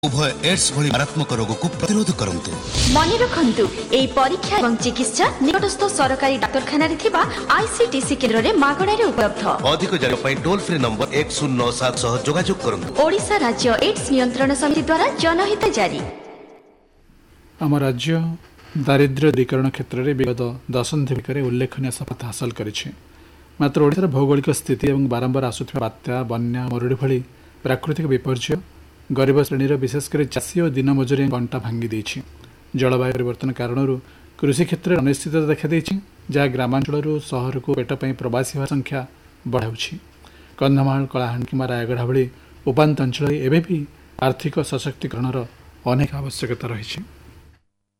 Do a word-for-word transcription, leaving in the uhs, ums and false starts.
उभय एड्स भली मारात्मक रोग को प्रतिरोध करंतु। मने रखंतु एई परीक्षा एवं चिकित्सा निकटस्थ सरकारी डाक्तरखाना रे थिबा आईसीटीसी केंद्र रे मागणा रे उपलब्ध। अधिक जानकारी पई टोल फ्री नंबर एक शून्य नौ सात सह जोगाजोग करंतु। ओडिशा राज्य एड्स नियंत्रण समिति द्वारा जनहित जारी। आम राज्य दारिद्र्य दूरीकरण क्षेत्र में विगत दशंधि भितर उल्लेखनीय सफलता हासिल करिछि। मात्र ओडिशार भौगोलिक स्थिति और बारंबार आसुथिबा बात्या बन्या मरुड़ी भली प्राकृतिक विपर्यय गरीब श्रेणीर विशेषकर चाषी और दिन मजुरी कंटा भांगी देछि। जलवायु परिवर्तन कारण कृषि क्षेत्र में अनिश्चितता देखा देछि, जहाँ ग्रामांचल सहर को पेट पर प्रवासी संख्या बढ़ाଉଛି। कंधमाल कलाहांडी किंवा रायगढ़ भली उपांत अंचल एवं भी आर्थिक सशक्तिकरण अनेक आवश्यकता रही।